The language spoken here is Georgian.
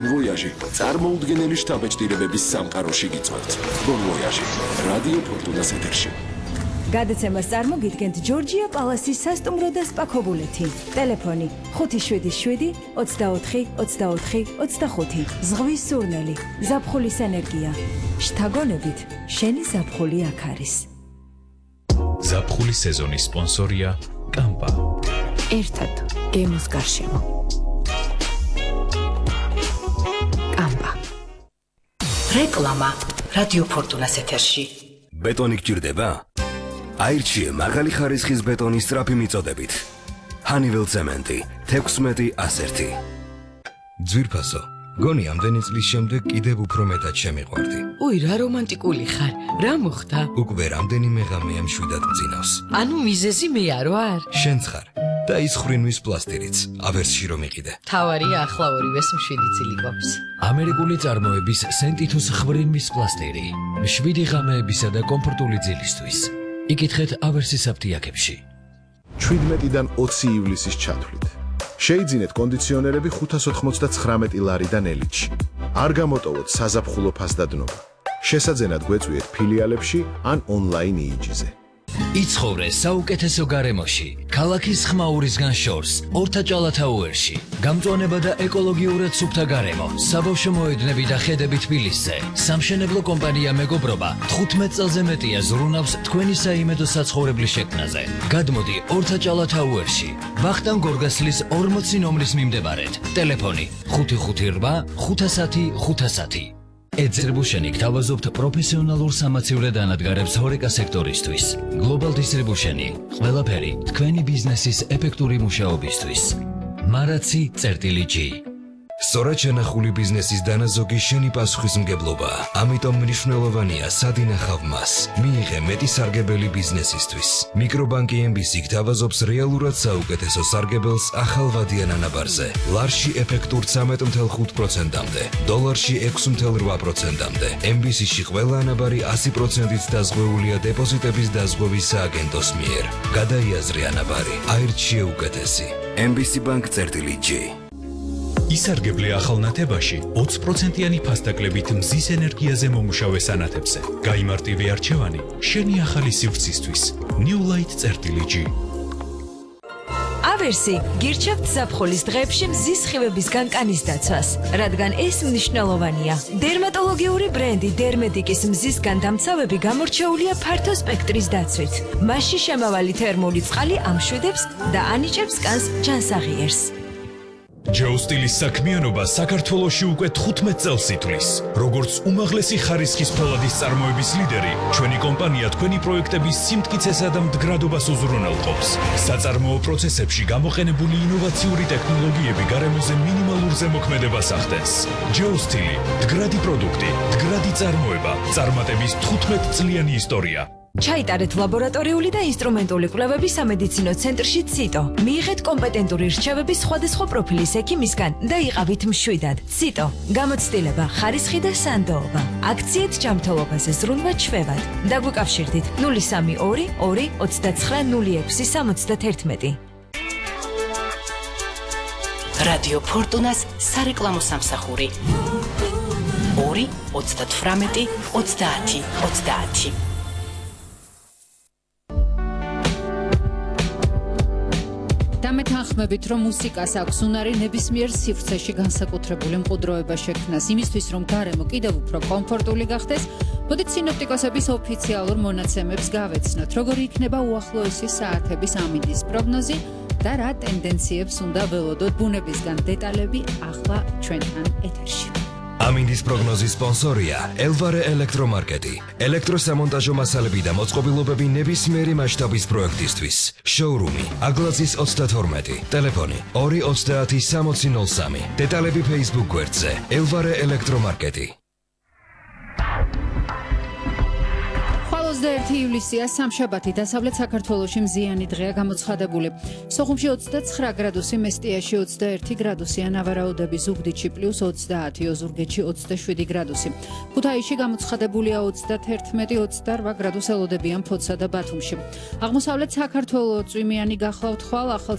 Voyage წარმოუდგენელი შთაბეჭდილებების სამყაროში გიწვევთ. Voyage რადიო ფორტუნას ეთერში. გადაცემას წარმოგიდგენთ ჯორჯია პალასის სასტუმრო და სპა ქობულეთი. ტელეფონი 577 24 24 25. ზღვის სურნელი, ზაფხულის ენერგია. შთაგონებით, შენი ზაფხული აქ არის. ზაფხულის სეზონის სპონსორია კამპა. ერთად გემოს გარშემო. კამპა. რეკლამა რადიო ფორტუნას ეთერში. ბეტონი გჭირდება? აირჩიე მაღალი ხარისხის ბეტონის სწრაფი მიწოდებით. ჰანიվել ცემენტი 16-101. ძვირფასო, გონი ამდენი წლის შემდეგ კიდევ უფრო მეტად შემიყვარდი. უი, რა რომანტიკული ხარ. რა მოხდა? უკვე რამდენიმე ღამეა მშვიდად მძინავს. ანუ მიზეზი მე არ ვარ? შენც ხარ. და ის ხრინვის პლასტირიც, ავერსში რომ იყიდე. თავარია ახლა ორივეს მშვიდი წილი გვაქვს. ამერიკული წარმოების სენტითუს ხრინვის პლასტირი. 7 ღამეებისა და კომფორტული ძილისთვის. იკითხეთ ავერსის აფთიაქებში. 17-დან 20 ივლისის ჩათვლით. შეიძინეთ კონდიციონერები 599 ლარიდან ელიტში. არ გამოტოვოთ საზაფხულო ფასდადნობა. შესაძენად გვეწვიეთ ფილიალებში ან ონლაინ იიჯზე. იცხოვრე საუკეთესო გარემოში, ქალაქის ხმაურისგან შორს, ორთაჭალათაუერში. გამწვანება და ეკოლოგიურად სუფთა გარემო, საბავშვო მოედნები და ხედები თბილისზე. სამშენებლო კომპანია მეგობრობა 15 წელზე მეტია ზრუნავს თქვენი საიმედო საცხოვრებლის შექმნაზე. გადმოდი ორთაჭალათაუერში, ვახტანგ გორგასლის 40 ნომრის მიმდებარედ. ტელეფონი 558 510 510. Distribution გთავაზობთ პროფესიონალურ სამაცივრე დანადგარებს ჰორეკა სექტორისთვის. Global Distribution ყველაფერი თქვენი ბიზნესის ეფექტური მუშაობისთვის. Maracci.G. სწორად შენახული ბიზნესის დანაზოგი შენი პასუხისმგებლობა. ამიტომ მნიშვნელოვანია სად ინახავ მას. მიიღე მეტი სარგებელი ბიზნესისთვის. მიკრობანკი MBC გთავაზობს რეალურად საუკეთესო სარგებელს ახალ ვადიან ანაბარზე. ლარში ეფექტურ 13.5%-მდე, დოლარში 6.8%-მდე. MBC-ში ყველა ანაბარი 100%-ით დაზღვეულია დეპოზიტების დაზღვევის სააგენტოს მიერ. გადაიაზრე ანაბარი, აირჩიე უკეთესი. MBC.G. ისარგებლე ახალ ნათებაში 20%-იანი ფასდაკლებით მზის ენერგიაზე მომუშავე სანათებზე. გაიმარტივე არჩევანი შენი ახალი სივრცისთვის. Newlight.G. ავერსი გირჩევთ ზაფხულის დღეებში მზის სხივებისგან კანის დაცვას, რადგან ეს მნიშვნელოვანია. დერმატოლოგიური ბრენდი დერმედიკის მზისგან დამცავები გამორჩეულია ფართო სპექტრის დაცვით. მასში შემავალი თერმული წყალი ამშვიდებს და ანიჭებს კანს ჯანსაღიერს. Joe Stilis საქმიანობა საქართველოში უკვე 15 წელს ითვლის. როგორც უმაღლესი ხარისხის ფოლადის წარმოების ლიდერი, ჩვენი კომპანია თქვენი პროექტების სიმტკიცესა და მდგრადობას უზრუნველყოფს. საწარმოო პროცესებში გამოყენებული ინოვაციური ტექნოლოგიები გარემოზე მინიმალურ ზემოქმედებას ახდენს. Joe Stili, მდგრადი პროდუქტი, მდგრადი წარმოება, წარმატების 15 წლიანი ისტორია. ჩაიტარეთ ლაბორატორიული და ინსტრუმენტული კვლევები სამედიცინო ცენტრში CITO. მიიღეთ კომპეტენტური რჩევები სხვადასხვა პროფილის ექიმისგან და იყავით მშვიდად. CITO. გამოცდილება, ხარისხი და სანდოობა. აქციით ჯანმრთელობაზე ზრუნვა ჩვევად. დაგვიკავშირდით 032 2 29 06 71. რადიო ფორტუნას სარეკლამო სამსახური 2 38 30 30. დამეთანხმებით, რომ მუსიკას აქვს უნარი ნებისმიერ სივრცეში განსაკუთრებული მყუდროება შექმნას, იმისთვის, რომ გარემო კიდევ უფრო კომფორტული გახდეს, მოდით სინოპტიკოსების ოფიციალურ მონაცემებს გავეცნოთ, როგორი იქნება უახლოესი საათების ამინდის პროგნოზი და რა ტენდენციებს უნდა ველოდოთ. ბუნებისგან დეტალები ახლა ჩვენთან ეთერში. ამინდის პროგნოზის სპონსორია ელვარე ელექტრომარკეტი. ელექტროსამონტაჟო მასალები და მოწყობილობები ნებისმიერი მასშტაბის პროექტისთვის. შოურუმი აგლაძის 32. ტელეფონი 230 6003. დეტალები Facebook გვერდზე ელვარე ელექტრომარკეტი. 21 ივლისია სამშაბათი დასავლეთ საქართველოში მზიანი დღეა გამოცხადებული. სოხუმში 29 გრადუსი, მესტიაში 21 გრადუსია, ნავარაუდები ზუგდიდში +30, ოზურგეთში 27 გრადუსი. ქუთაისში გამოცხადებულია 31-28 გრადუსი, ელოდებიან ფოთსა და ბათუმში. აღმოსავლეთ საქართველო წვიმიანი გახლავთ ხვალ, ახალ